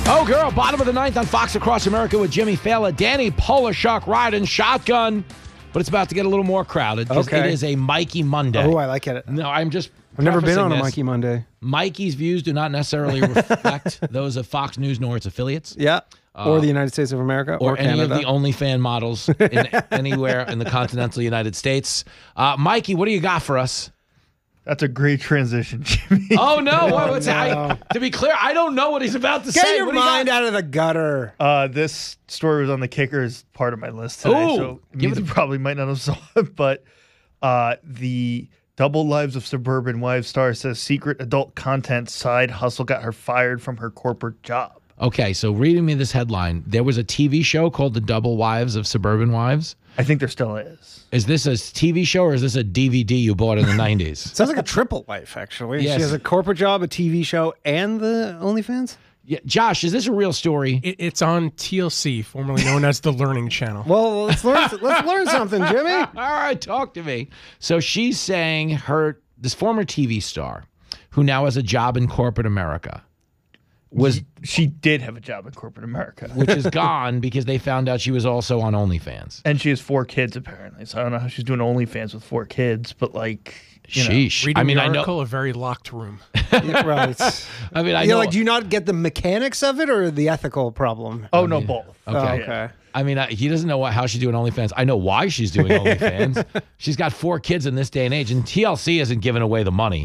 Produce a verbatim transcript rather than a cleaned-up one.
Oh, girl, bottom of the ninth on Fox Across America with Jimmy Fallon. Danny Polishuk riding shotgun, but it's about to get a little more crowded because Okay. it is a Mikey Monday. Oh, I like it. No, I'm just I've never been on a this. Mikey Monday. Mikey's views do not necessarily reflect those of Fox News nor its affiliates. Yeah. or the United States of America, or, Or, any Canada. of the OnlyFans models in anywhere in the continental United States. Uh, Mikey, what do you got for us? That's a great transition, Jimmy. Oh, no. what, what's no. I, to be clear, I don't know what he's about to Get say. your What do you mind got? out of the gutter. Uh, this story was on the Kickers part of my list today, Ooh, so it give means it you probably might not have saw it, but uh, the Double Lives of Suburban Wives star says secret adult content side hustle got her fired from her corporate job. Okay, so reading me this headline, there was a T V show called The Double Wives of Suburban Wives. I think there still is. Is this a T V show or is this a D V D you bought in the nineties? Sounds like a triple life, actually. Yes. She has a corporate job, a T V show, and the OnlyFans? Yeah, Josh, is this a real story? It, it's on T L C, formerly known as the Learning Channel. Well, let's learn let's learn something, Jimmy. All right, talk to me. So she's saying her, this former T V star, who now has a job in corporate America, was She did have a job in corporate America. which is gone because they found out she was also on OnlyFans. And she has four kids, apparently. So I don't know how she's doing OnlyFans with four kids, but like, you know. Sheesh. Reading I mean, the I know. article, a very locked room. Yeah, right. I mean, I Yeah, know. like, do you not get the mechanics of it or the ethical problem? Oh, no, both. Okay. Oh, okay. I mean, I, he doesn't know what, how she's doing OnlyFans. I know why she's doing OnlyFans. She's got four kids in this day and age, and T L C isn't giving away the money.